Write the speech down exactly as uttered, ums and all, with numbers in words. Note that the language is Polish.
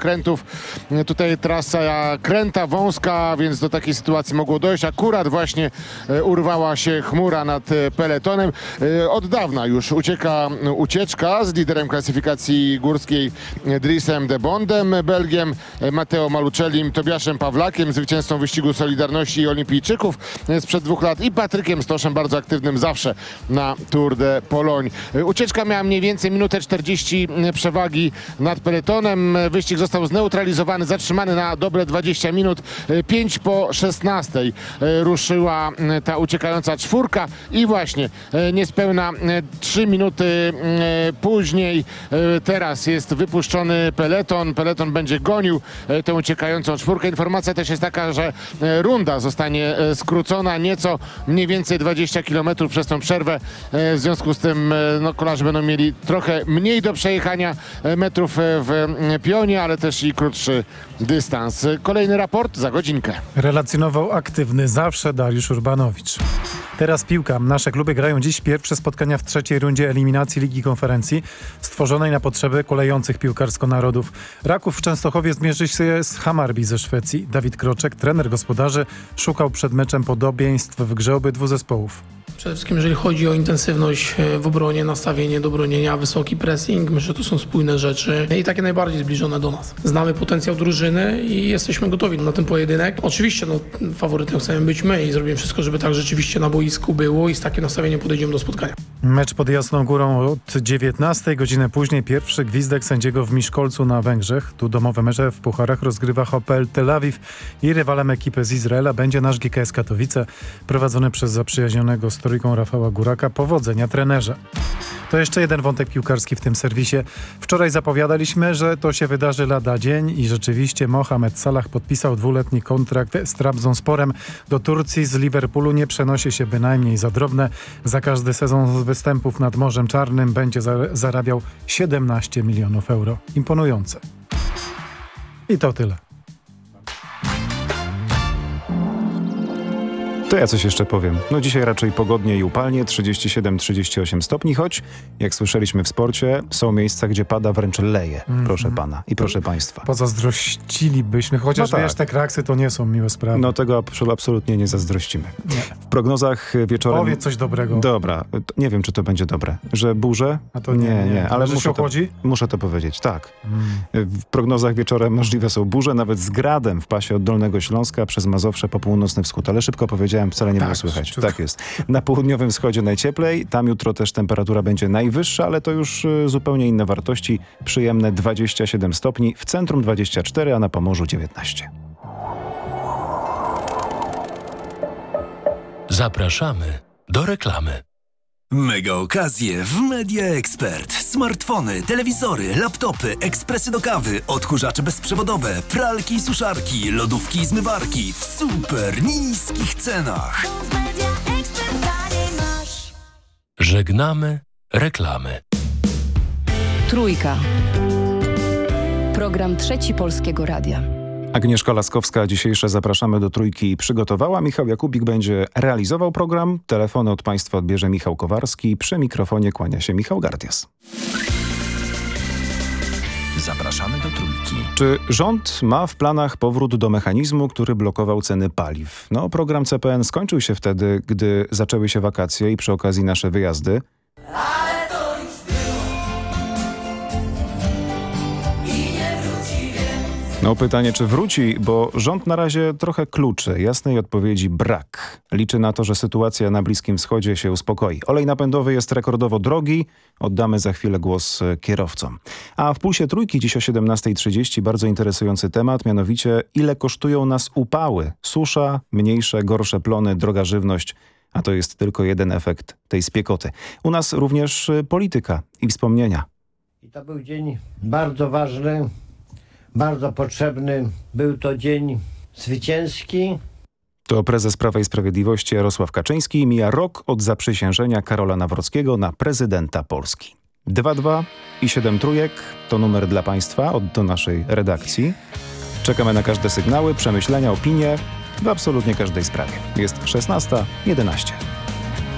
zakrętów. Tutaj trasa kręta, wąska, więc do takiej sytuacji mogło dojść. Akurat właśnie urwała się chmura nad peletonem. Od dawna już ucieka ucieczka z liderem klasyfikacji górskiej Driesem de Bondem, Belgiem, Matteo Malucellim, Tobiaszem Pawlakiem, zwycięzcą wyścigu Solidarności i Olimpijczyków sprzed dwóch lat i Patrykiem Stoszem, bardzo aktywnym zawsze na Tour de Pologne. Ucieczka miała mniej więcej minutę czterdzieści przewagi nad peletonem. Wyścig został zneutralizowany, zatrzymany na dobre dwadzieścia minut. pięć po szesnastej ruszyła ta uciekająca czwórka i właśnie niespełna trzy minuty później teraz jest wypuszczony peleton. Peleton będzie gonił tę uciekającą czwórkę. Informacja też jest taka, że runda zostanie skrócona nieco, mniej więcej dwadzieścia kilometrów przez tą przerwę. W związku z tym no, kolarze będą mieli trochę mniej do przejechania metrów w pionie, ale też i krótszy dystans. Kolejny raport za godzinkę. Relacjonował aktywny zawsze Dariusz Urbanowicz. Teraz piłka. Nasze kluby grają dziś pierwsze spotkania w trzeciej rundzie eliminacji Ligi Konferencji stworzonej na potrzeby kolejących piłkarsko narodów. Raków w Częstochowie zmierzy się z Hammarby ze Szwecji. Dawid Kroczek, trener gospodarzy, szukał przed meczem podobieństw w grze obydwu zespołów. Przede wszystkim jeżeli chodzi o intensywność w obronie, nastawienie do bronienia, wysoki pressing, myślę, że to są spójne rzeczy i takie najbardziej zbliżone do nas. Znamy potencjał drużyny i jesteśmy gotowi na ten pojedynek. Oczywiście no, faworytem chcemy być my i zrobimy wszystko, żeby tak rzeczywiście na boisku było i z takim nastawieniem podejdziemy do spotkania. Mecz pod Jasną Górą od dziewiętnastej, godzinę później pierwszy gwizdek sędziego w Miszkolcu na Węgrzech. Tu domowe mecze w pucharach rozgrywa Hapoel Tel Awiw i rywalem ekipy z Izraela będzie nasz G K S Katowice, prowadzony przez zaprzyjaźnionego z trójką Rafała Góraka. Powodzenia trenerze. To jeszcze jeden wątek piłkarski w tym serwisie. Wczoraj zapowiadaliśmy, że to się wydarzy lada dzień i rzeczywiście Mohamed Salah podpisał dwuletni kontrakt z Trabzonsporem. Do Turcji z Liverpoolu nie przenosi się bynajmniej za drobne. Za każdy sezon z występów nad Morzem Czarnym będzie zarabiał siedemnaście milionów euro. Imponujące. I to tyle. To ja coś jeszcze powiem. No dzisiaj raczej pogodnie i upalnie, trzydzieści siedem trzydzieści osiem stopni, choć jak słyszeliśmy w sporcie, są miejsca, gdzie pada wręcz leje, mm-hmm. proszę pana i proszę państwa. Pozazdrościlibyśmy, chociaż no tak. Wiesz, te kraksy to nie są miłe sprawy. No tego absolutnie nie zazdrościmy. Nie. W prognozach wieczorem... Powiedz coś dobrego. Dobra, nie wiem, czy to będzie dobre. Że burze? A to nie, nie, nie. ale muszę muszę to, muszę to powiedzieć, tak. Mm. W prognozach wieczorem możliwe są burze, nawet z gradem w pasie od Dolnego Śląska przez Mazowsze po północny wschód, ale szybko powiedziałem, wcale nie tak, było słychać. Czy... Tak jest. Na południowym wschodzie najcieplej, tam jutro też temperatura będzie najwyższa, ale to już y, zupełnie inne wartości. Przyjemne dwadzieścia siedem stopni, w centrum dwadzieścia cztery, a na Pomorzu dziewiętnaście. Zapraszamy do reklamy. Mega okazje w Media Expert. Smartfony, telewizory, laptopy, ekspresy do kawy, odkurzacze bezprzewodowe, pralki i suszarki, lodówki i zmywarki w super niskich cenach. Żegnamy reklamy. Trójka. Program Trzeci Polskiego Radia. Agnieszka Laskowska dzisiejsze Zapraszamy do Trójki przygotowała. Michał Jakubik będzie realizował program. Telefony od państwa odbierze Michał Kowarski. Przy mikrofonie kłania się Michał Gardias. Zapraszamy do Trójki. Czy rząd ma w planach powrót do mechanizmu, który blokował ceny paliw? No, program C P N skończył się wtedy, gdy zaczęły się wakacje i przy okazji nasze wyjazdy. Ale to już było i nie wróci więcej. No pytanie, czy wróci, bo rząd na razie trochę kluczy. Jasnej odpowiedzi brak. Liczy na to, że sytuacja na Bliskim Wschodzie się uspokoi. Olej napędowy jest rekordowo drogi. Oddamy za chwilę głos kierowcom. A w Pulsie Trójki dziś o siedemnastej trzydzieści bardzo interesujący temat, mianowicie ile kosztują nas upały. Susza, mniejsze, gorsze plony, droga żywność. A to jest tylko jeden efekt tej spiekoty. U nas również polityka i wspomnienia. I to był dzień bardzo ważny, bardzo potrzebny. Był to dzień zwycięski. To prezes Prawa i Sprawiedliwości Jarosław Kaczyński. Mija rok od zaprzysiężenia Karola Nawrockiego na prezydenta Polski. dwa dwa i siedem trójek to numer dla państwa, od do naszej redakcji. Czekamy na każde sygnały, przemyślenia, opinie w absolutnie każdej sprawie. Jest szesnasta jedenaście.